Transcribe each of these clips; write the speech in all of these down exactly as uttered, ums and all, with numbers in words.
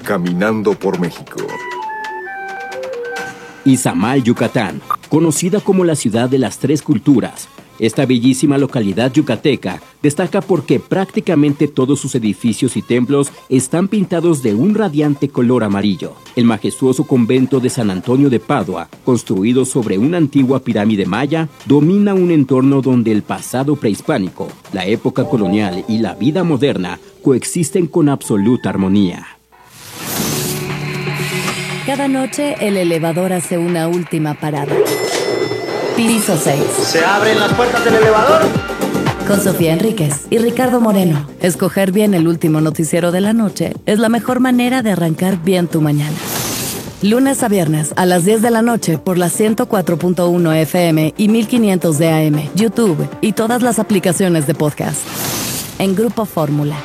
caminando por México. Izamal, Yucatán, conocida como la ciudad de las tres culturas. Esta bellísima localidad yucateca destaca porque prácticamente todos sus edificios y templos están pintados de un radiante color amarillo. El majestuoso convento de San Antonio de Padua, construido sobre una antigua pirámide maya, domina un entorno donde el pasado prehispánico, la época colonial y la vida moderna coexisten con absoluta armonía. Cada noche el elevador hace una última parada. Piso seis. ¿Se abren las puertas del elevador? Con Sofía Enríquez y Ricardo Moreno. Escoger bien el último noticiero de la noche es la mejor manera de arrancar bien tu mañana. Lunes a viernes a las diez de la noche por la ciento cuatro punto uno F M y mil quinientos de A M, YouTube y todas las aplicaciones de podcast. En Grupo Fórmula.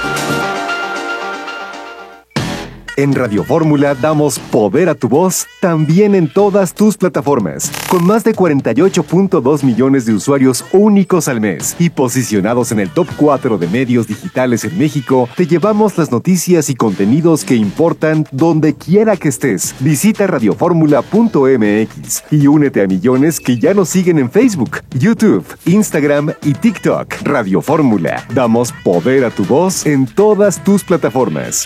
En Radio Fórmula damos poder a tu voz también en todas tus plataformas. Con más de cuarenta y ocho punto dos millones de usuarios únicos al mes y posicionados en el top cuatro de medios digitales en México, te llevamos las noticias y contenidos que importan donde quiera que estés. Visita radioformula punto m x y únete a millones que ya nos siguen en Facebook, YouTube, Instagram y TikTok. Radio Fórmula. Damos poder a tu voz en todas tus plataformas.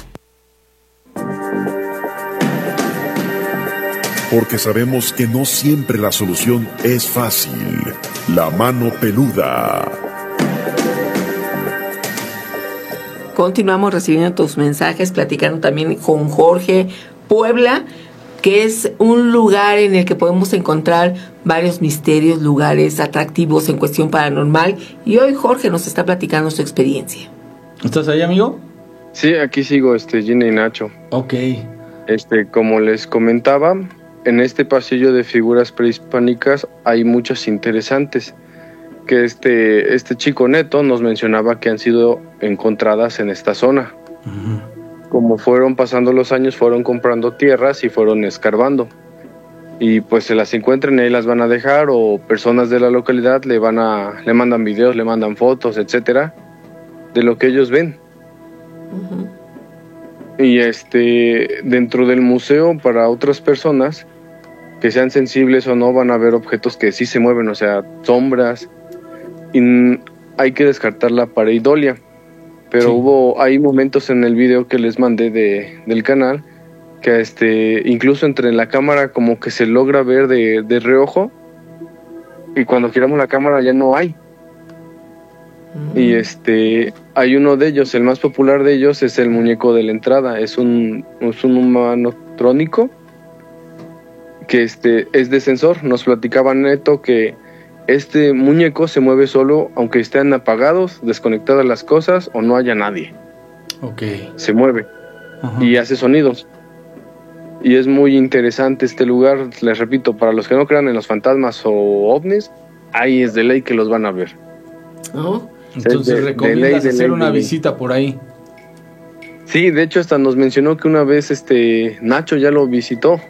Porque sabemos que no siempre la solución es fácil. La mano peluda. Continuamos recibiendo tus mensajes, platicando también con Jorge. Puebla, que es un lugar en el que podemos encontrar varios misterios, lugares atractivos en cuestión paranormal. Y hoy Jorge nos está platicando su experiencia. ¿Estás ahí, amigo? Sí, aquí sigo, este, Gina y Nacho. Ok. Este, como les comentaba, en este pasillo de figuras prehispánicas hay muchas interesantes, que este, este chico Neto nos mencionaba que han sido encontradas en esta zona. Uh-huh. Como fueron pasando los años, fueron comprando tierras y fueron escarbando. Y pues se las encuentran y ahí las van a dejar, o personas de la localidad le van a, le mandan videos, le mandan fotos, etcétera, de lo que ellos ven. Uh-huh. Y este, dentro del museo, para otras personas que sean sensibles o no, van a ver objetos que sí se mueven, o sea, sombras, y hay que descartar la pareidolia. Pero sí. hubo, hay momentos en el video que les mandé de, del canal, que este, incluso entre la cámara como que se logra ver de, de reojo, y cuando giramos la cámara ya no hay. Y este, hay uno de ellos, el más popular de ellos es el muñeco de la entrada. Es un, es un humano trónico que este, es de sensor. Nos platicaba Neto que este muñeco se mueve solo aunque estén apagados, desconectadas las cosas o no haya nadie. Okay. Se mueve. Ajá. Y hace sonidos. Y es muy interesante este lugar. Les repito, para los que no crean en los fantasmas o ovnis, ahí es de ley que los van a ver. ¿No? Entonces de, recomiendas de ley, de hacer ley, una de visita por ahí. Sí, de hecho hasta nos mencionó que una vez este Nacho ya lo visitó.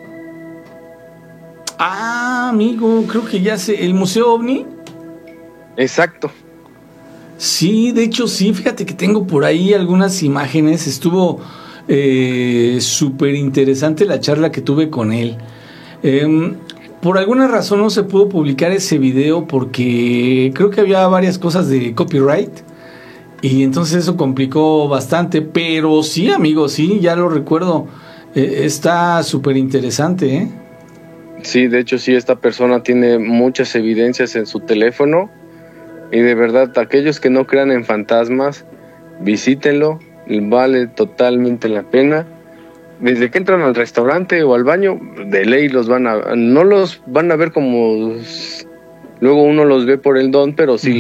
Ah, amigo, creo que ya sé, ¿el Museo OVNI? Exacto. Sí, de hecho sí, fíjate que tengo por ahí algunas imágenes. Estuvo eh, súper interesante la charla que tuve con él. eh, Por alguna razón no se pudo publicar ese video porque creo que había varias cosas de copyright y entonces eso complicó bastante, pero sí, amigo, sí, ya lo recuerdo. Eh, está súper interesante, ¿eh? Sí, de hecho sí, esta persona tiene muchas evidencias en su teléfono y de verdad, aquellos que no crean en fantasmas, visítenlo, vale totalmente la pena. Desde que entran al restaurante o al baño, de ley los van a, no los van a ver como luego uno los ve por el don, pero sí